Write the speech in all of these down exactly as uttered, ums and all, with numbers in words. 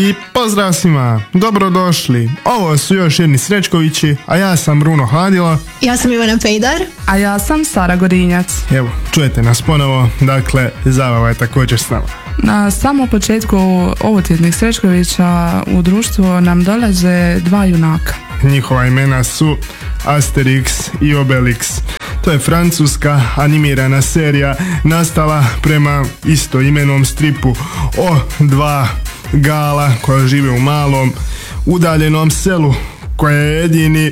I pozdrav svima, dobrodošli. Ovo su još jedni Srećkovići, a ja sam Bruno Hadilo. Ja sam Ivana Pejdar. A ja sam Sara Godinjac. Evo, čujete nas ponovo, dakle, zabava je također s nama. Na samom početku ovotjednih Srećkovića u društvu nam dolaze dva junaka. Njihova imena su Asterix i Obelix. To je francuska animirana serija nastala prema istoimenom stripu o dva gala koja žive u malom udaljenom selu koje je jedini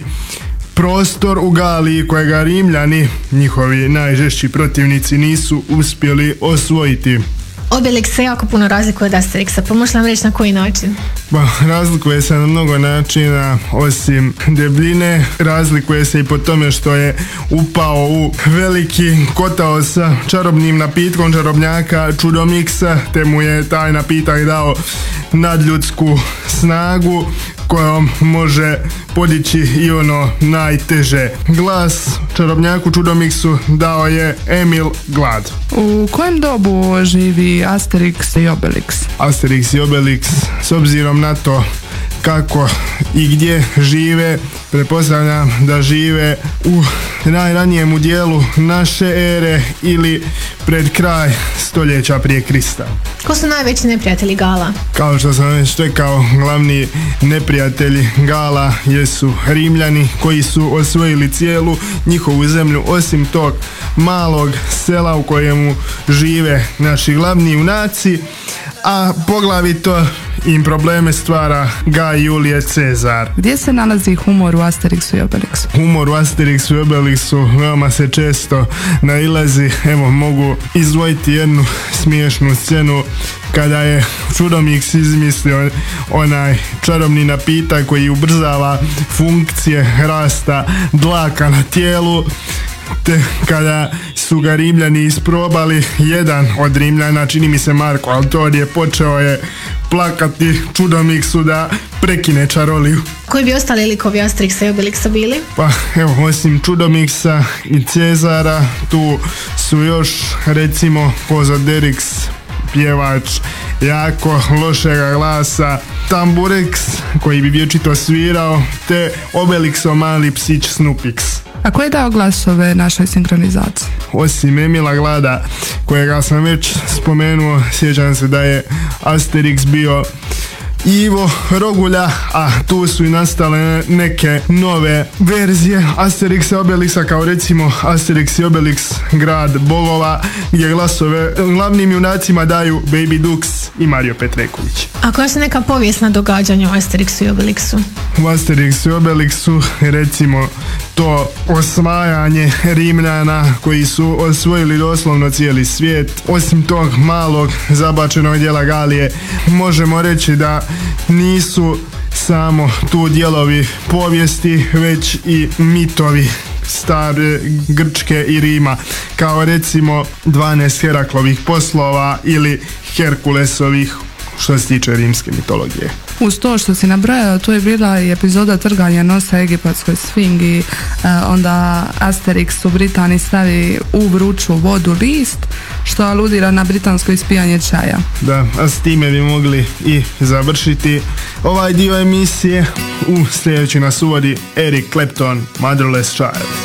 prostor u Galiji kojega Rimljani, njihovi najžešći protivnici, nisu uspjeli osvojiti. Obelix se jako puno razlikuje od Asterixa, pa možeš nam reći na koji način? Ba, razlikuje se na mnogo načina, osim debljine, razlikuje se i po tome što je upao u veliki kotao sa čarobnim napitkom čarobnjaka Čudomiksa, te mu je taj napitak dao nadljudsku snagu kojom može podići i ono najteže. Glas čarobnjaku Čudomiksu dao je Emil Glad. U kojem dobu živi Asterix i Obelix? Asterix i Obelix, s obzirom na to kako i gdje žive, pretpostavljam da žive u najranijem dijelu naše ere ili pred kraj stoljeća prije Krista. Ko su najveći neprijatelji Gala? Kao što sam već rekao, glavni neprijatelji Gala jesu Rimljani koji su osvojili cijelu njihovu zemlju osim tog malog sela u kojemu žive naši glavni junaci, a poglavito im probleme stvara Gaj Julije Cezar. Gdje se nalazi humor u Asterixu i Obelixu? Humor u Asterixu i Obelixu veoma se često nailazi. Evo, mogu izdvojiti jednu smiješnu scenu kada je Čudomix izmislio onaj čarobni napitak koji ubrzava funkcije rasta dlaka na tijelu, te kada su ga Rimljani isprobali, jedan od Rimljana, čini mi se Marko Altor, je počeo je plakati Čudomiksu da prekine čaroliju. Koji bi ostali likovi Asterixa i Obelixa bili? Pa evo, osim Čudomiksa i Cezara, tu su još recimo Kozoderiks, pjevač jako lošega glasa, Tambureks koji bi vječito svirao, te Obelixov mali psić Snupix. A ko je dao glasove našoj sinkronizaciji? Osim Emila Glada, kojega sam već spomenuo, sjećam se da je Asterix bio Ivo Rogulja, a tu su i nastale neke nove verzije Asterix i Obelixa, kao recimo Asterix i Obelix grad bogova, gdje glasove glavnim junacima daju Baby Dux i Mario Petreković. A koja su neka povijesna događanja u Asterixu i Obelixu? U Asterixu i Obelixu recimo to osvajanje Rimljana koji su osvojili doslovno cijeli svijet. Osim tog malog zabačenog dijela Galije, možemo reći da nisu samo tu dijelovi povijesti, već i mitovi stare Grčke i Rima, kao recimo dvanaest Heraklovih poslova ili Herkulesovih što se tiče rimske mitologije. Uz to što si nabrojao, tu je bila i epizoda trganja nosa egipatskoj sfingi, e, onda Asterix u Britaniji stavi u vruću vodu list, što aludira na britansko ispijanje čaja. Da, a s time bi mogli i završiti ovaj dio emisije. U sljedeći nas uvodi Eric Clapton, Motherless Child.